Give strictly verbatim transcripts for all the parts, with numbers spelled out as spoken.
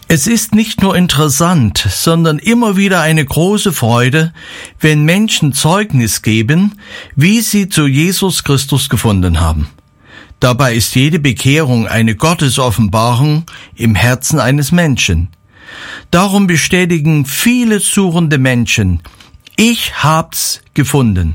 Es ist nicht nur interessant, sondern immer wieder eine große Freude, wenn Menschen Zeugnis geben, wie sie zu Jesus Christus gefunden haben. Dabei ist jede Bekehrung eine Gottesoffenbarung im Herzen eines Menschen. Darum bestätigen viele suchende Menschen: Ich hab's gefunden.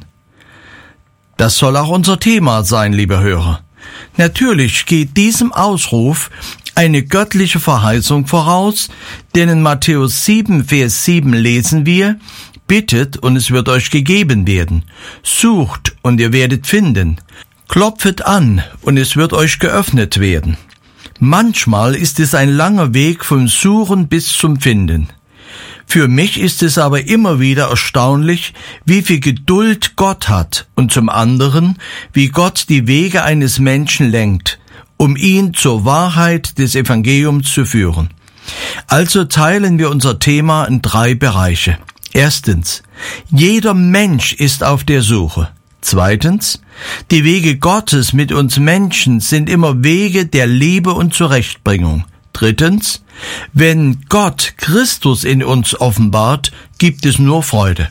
Das soll auch unser Thema sein, liebe Hörer. Natürlich geht diesem Ausruf eine göttliche Verheißung voraus, denn in Matthäus sieben, Vers sieben lesen wir: Bittet und es wird euch gegeben werden, sucht und ihr werdet finden, klopfet an und es wird euch geöffnet werden. Manchmal ist es ein langer Weg vom Suchen bis zum Finden. Für mich ist es aber immer wieder erstaunlich, wie viel Geduld Gott hat und zum anderen, wie Gott die Wege eines Menschen lenkt, um ihn zur Wahrheit des Evangeliums zu führen. Also teilen wir unser Thema in drei Bereiche. Erstens, jeder Mensch ist auf der Suche. Zweitens, die Wege Gottes mit uns Menschen sind immer Wege der Liebe und Zurechtbringung. Drittens, wenn Gott Christus in uns offenbart, gibt es nur Freude.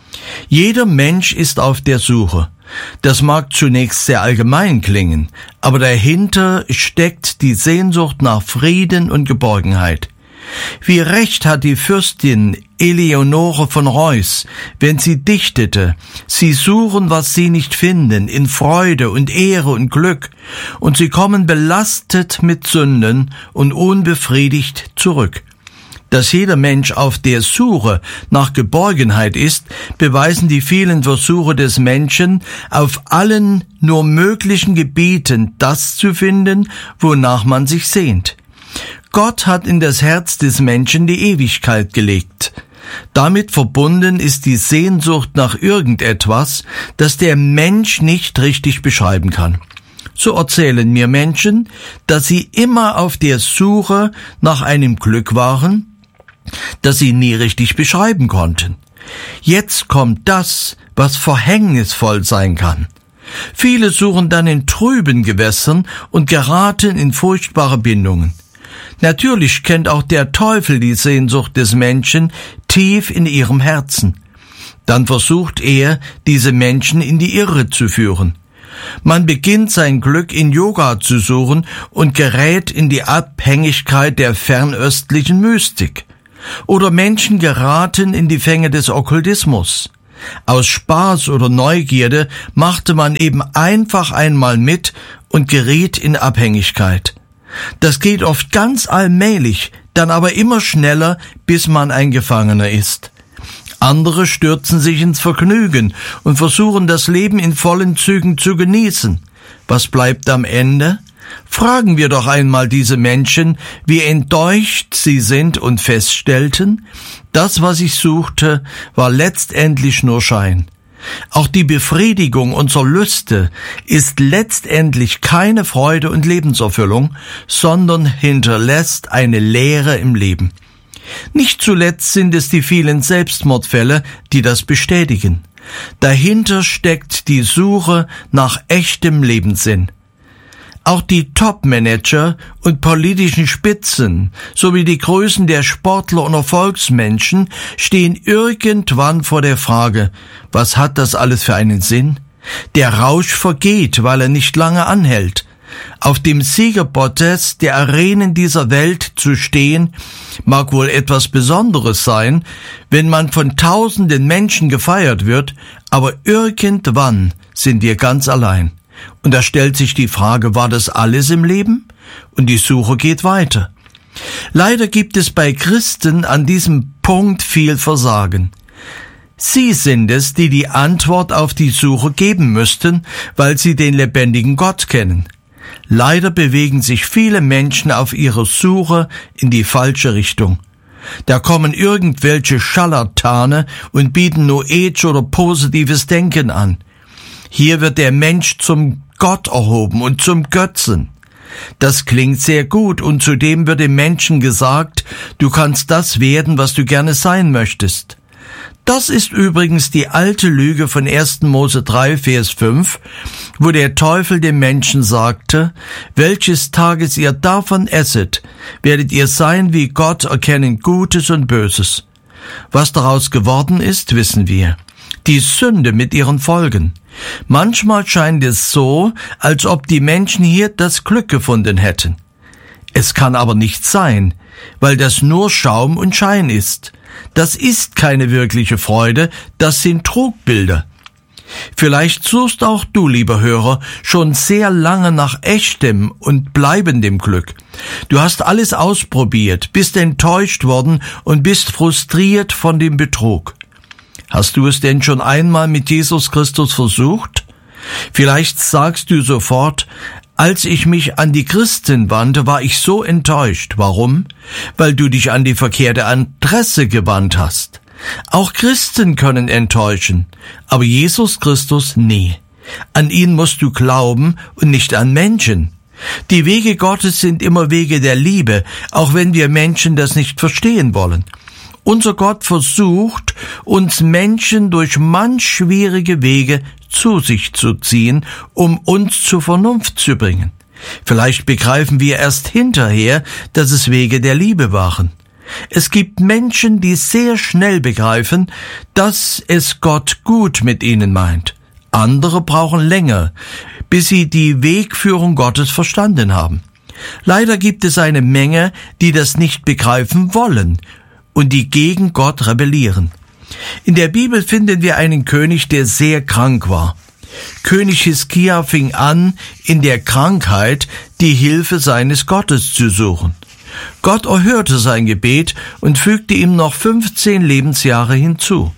Jeder Mensch ist auf der Suche. Das mag zunächst sehr allgemein klingen, aber dahinter steckt die Sehnsucht nach Frieden und Geborgenheit. Wie recht hat die Fürstin Eleonore von Reuß, wenn sie dichtete: Sie suchen, was sie nicht finden, in Freude und Ehre und Glück, und sie kommen belastet mit Sünden und unbefriedigt zurück. Dass jeder Mensch auf der Suche nach Geborgenheit ist, beweisen die vielen Versuche des Menschen, auf allen nur möglichen Gebieten das zu finden, wonach man sich sehnt. Gott hat in das Herz des Menschen die Ewigkeit gelegt. Damit verbunden ist die Sehnsucht nach irgendetwas, das der Mensch nicht richtig beschreiben kann. So erzählen mir Menschen, dass sie immer auf der Suche nach einem Glück waren, das sie nie richtig beschreiben konnten. Jetzt kommt das, was verhängnisvoll sein kann. Viele suchen dann in trüben Gewässern und geraten in furchtbare Bindungen. Natürlich kennt auch der Teufel die Sehnsucht des Menschen tief in ihrem Herzen. Dann versucht er, diese Menschen in die Irre zu führen. Man beginnt sein Glück in Yoga zu suchen und gerät in die Abhängigkeit der fernöstlichen Mystik. Oder Menschen geraten in die Fänge des Okkultismus. Aus Spaß oder Neugierde machte man eben einfach einmal mit und geriet in Abhängigkeit. Das geht oft ganz allmählich, dann aber immer schneller, bis man ein Gefangener ist. Andere stürzen sich ins Vergnügen und versuchen, das Leben in vollen Zügen zu genießen. Was bleibt am Ende? Fragen wir doch einmal diese Menschen, wie enttäuscht sie sind und feststellten: Das, was ich suchte, war letztendlich nur Schein. Auch die Befriedigung unserer Lüste ist letztendlich keine Freude und Lebenserfüllung, sondern hinterlässt eine Leere im Leben. Nicht zuletzt sind es die vielen Selbstmordfälle, die das bestätigen. Dahinter steckt die Suche nach echtem Lebenssinn. Auch die Top-Manager und politischen Spitzen sowie die Größen der Sportler und Erfolgsmenschen stehen irgendwann vor der Frage: Was hat das alles für einen Sinn? Der Rausch vergeht, weil er nicht lange anhält. Auf dem Siegerpodest der Arenen dieser Welt zu stehen, mag wohl etwas Besonderes sein, wenn man von tausenden Menschen gefeiert wird, aber irgendwann sind wir ganz allein. Und da stellt sich die Frage: War das alles im Leben? Und die Suche geht weiter. Leider gibt es bei Christen an diesem Punkt viel Versagen. Sie sind es, die die Antwort auf die Suche geben müssten, weil sie den lebendigen Gott kennen. Leider bewegen sich viele Menschen auf ihrer Suche in die falsche Richtung. Da kommen irgendwelche Scharlatane und bieten New Age oder positives Denken an. Hier wird der Mensch zum Gott erhoben und zum Götzen. Das klingt sehr gut und zudem wird dem Menschen gesagt: Du kannst das werden, was du gerne sein möchtest. Das ist übrigens die alte Lüge von ersten Mose drei, Vers fünf, wo der Teufel dem Menschen sagte, welches Tages ihr davon esset, werdet ihr sein wie Gott, erkennen Gutes und Böses. Was daraus geworden ist, wissen wir. Die Sünde mit ihren Folgen. Manchmal scheint es so, als ob die Menschen hier das Glück gefunden hätten. Es kann aber nicht sein, weil das nur Schaum und Schein ist. Das ist keine wirkliche Freude, das sind Trugbilder. Vielleicht suchst auch du, lieber Hörer, schon sehr lange nach echtem und bleibendem Glück. Du hast alles ausprobiert, bist enttäuscht worden und bist frustriert von dem Betrug. Hast du es denn schon einmal mit Jesus Christus versucht? Vielleicht sagst du sofort, als ich mich an die Christen wandte, war ich so enttäuscht. Warum? Weil du dich an die verkehrte Adresse gewandt hast. Auch Christen können enttäuschen, aber Jesus Christus nie. An ihn musst du glauben und nicht an Menschen. Die Wege Gottes sind immer Wege der Liebe, auch wenn wir Menschen das nicht verstehen wollen. Unser Gott versucht, uns Menschen durch manch schwierige Wege zu sich zu ziehen, um uns zur Vernunft zu bringen. Vielleicht begreifen wir erst hinterher, dass es Wege der Liebe waren. Es gibt Menschen, die sehr schnell begreifen, dass es Gott gut mit ihnen meint. Andere brauchen länger, bis sie die Wegführung Gottes verstanden haben. Leider gibt es eine Menge, die das nicht begreifen wollen und die gegen Gott rebellieren. In der Bibel finden wir einen König, der sehr krank war. König Hiskia fing an, in der Krankheit die Hilfe seines Gottes zu suchen. Gott erhörte sein Gebet und fügte ihm noch fünfzehn Lebensjahre hinzu.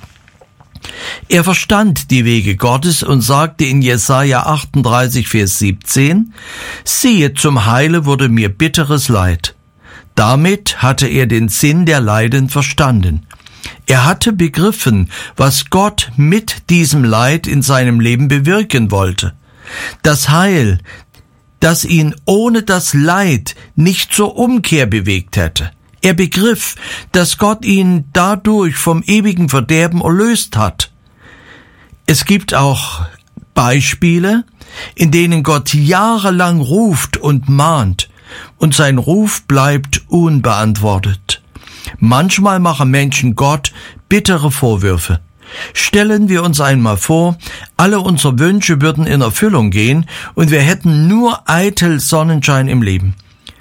Er verstand die Wege Gottes und sagte in Jesaja achtunddreißig, Vers siebzehn, siehe, zum Heile wurde mir bitteres Leid. Damit hatte er den Sinn der Leiden verstanden. Er hatte begriffen, was Gott mit diesem Leid in seinem Leben bewirken wollte. Das Heil, das ihn ohne das Leid nicht zur Umkehr bewegt hätte. Er begriff, dass Gott ihn dadurch vom ewigen Verderben erlöst hat. Es gibt auch Beispiele, in denen Gott jahrelang ruft und mahnt, und sein Ruf bleibt unbeantwortet. Manchmal machen Menschen Gott bittere Vorwürfe. Stellen wir uns einmal vor, alle unsere Wünsche würden in Erfüllung gehen und wir hätten nur eitel Sonnenschein im Leben.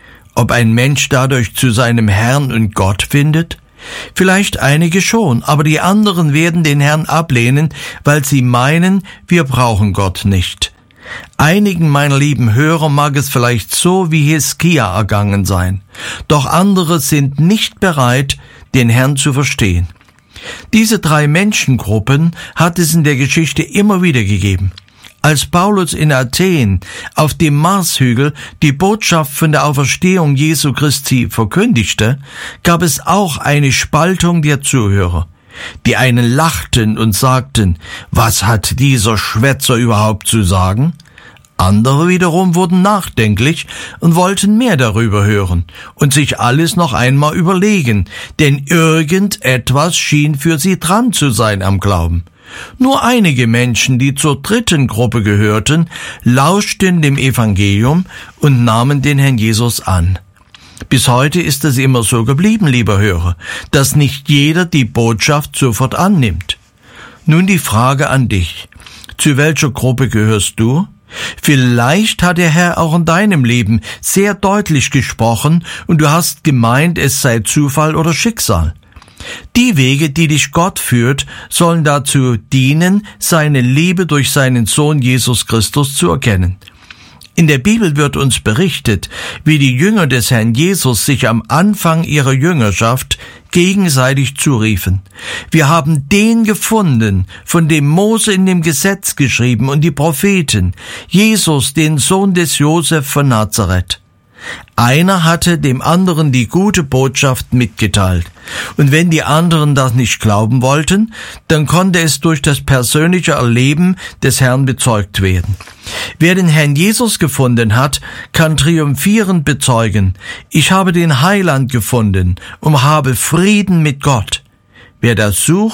Ob ein Mensch dadurch zu seinem Herrn und Gott findet? Vielleicht einige schon, aber die anderen werden den Herrn ablehnen, weil sie meinen, wir brauchen Gott nicht. Einigen meiner lieben Hörer mag es vielleicht so wie Hiskia ergangen sein, doch andere sind nicht bereit, den Herrn zu verstehen. Diese drei Menschengruppen hat es in der Geschichte immer wieder gegeben. Als Paulus in Athen auf dem Marshügel die Botschaft von der Auferstehung Jesu Christi verkündigte, gab es auch eine Spaltung der Zuhörer. Die einen lachten und sagten, was hat dieser Schwätzer überhaupt zu sagen? Andere wiederum wurden nachdenklich und wollten mehr darüber hören und sich alles noch einmal überlegen, denn irgendetwas schien für sie dran zu sein am Glauben. Nur einige Menschen, die zur dritten Gruppe gehörten, lauschten dem Evangelium und nahmen den Herrn Jesus an. Bis heute ist es immer so geblieben, lieber Hörer, dass nicht jeder die Botschaft sofort annimmt. Nun die Frage an dich. Zu welcher Gruppe gehörst du? Vielleicht hat der Herr auch in deinem Leben sehr deutlich gesprochen und du hast gemeint, es sei Zufall oder Schicksal. Die Wege, die dich Gott führt, sollen dazu dienen, seine Liebe durch seinen Sohn Jesus Christus zu erkennen. In der Bibel wird uns berichtet, wie die Jünger des Herrn Jesus sich am Anfang ihrer Jüngerschaft gegenseitig zuriefen. Wir haben den gefunden, von dem Mose in dem Gesetz geschrieben und die Propheten, Jesus, den Sohn des Josef von Nazareth. Einer hatte dem anderen die gute Botschaft mitgeteilt. Und wenn die anderen das nicht glauben wollten, dann konnte es durch das persönliche Erleben des Herrn bezeugt werden. Wer den Herrn Jesus gefunden hat, kann triumphierend bezeugen, ich habe den Heiland gefunden und habe Frieden mit Gott. Wer das sucht,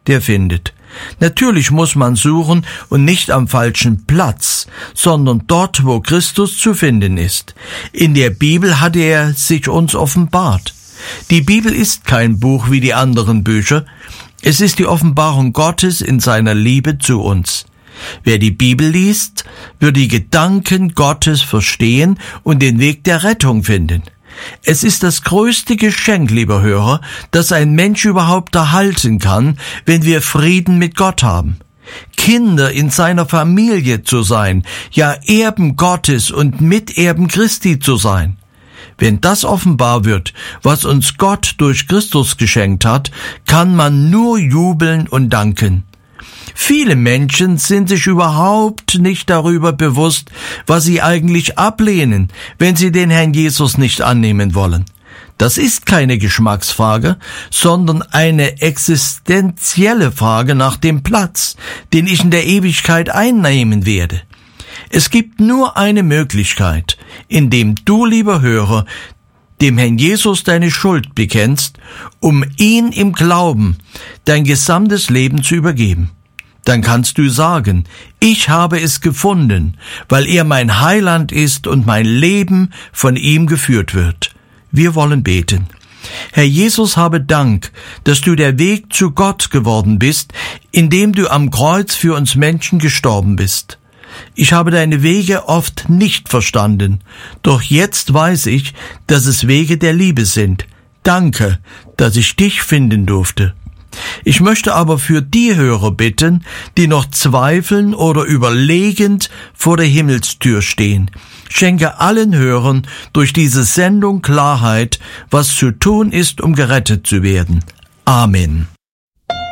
der findet. Natürlich muss man suchen und nicht am falschen Platz, sondern dort, wo Christus zu finden ist. In der Bibel hat er sich uns offenbart. Die Bibel ist kein Buch wie die anderen Bücher. Es ist die Offenbarung Gottes in seiner Liebe zu uns. Wer die Bibel liest, wird die Gedanken Gottes verstehen und den Weg der Rettung finden. Es ist das größte Geschenk, lieber Hörer, das ein Mensch überhaupt erhalten kann, wenn wir Frieden mit Gott haben. Kinder in seiner Familie zu sein, ja Erben Gottes und Miterben Christi zu sein. Wenn das offenbar wird, was uns Gott durch Christus geschenkt hat, kann man nur jubeln und danken. Viele Menschen sind sich überhaupt nicht darüber bewusst, was sie eigentlich ablehnen, wenn sie den Herrn Jesus nicht annehmen wollen. Das ist keine Geschmacksfrage, sondern eine existenzielle Frage nach dem Platz, den ich in der Ewigkeit einnehmen werde. Es gibt nur eine Möglichkeit, indem du, lieber Hörer, dem Herrn Jesus deine Schuld bekennst, um ihn im Glauben dein gesamtes Leben zu übergeben. Dann kannst du sagen, ich habe es gefunden, weil er mein Heiland ist und mein Leben von ihm geführt wird. Wir wollen beten. Herr Jesus, habe Dank, dass du der Weg zu Gott geworden bist, indem du am Kreuz für uns Menschen gestorben bist. Ich habe deine Wege oft nicht verstanden, doch jetzt weiß ich, dass es Wege der Liebe sind. Danke, dass ich dich finden durfte. Ich möchte aber für die Hörer bitten, die noch zweifeln oder überlegend vor der Himmelstür stehen. Schenke allen Hörern durch diese Sendung Klarheit, was zu tun ist, um gerettet zu werden. Amen.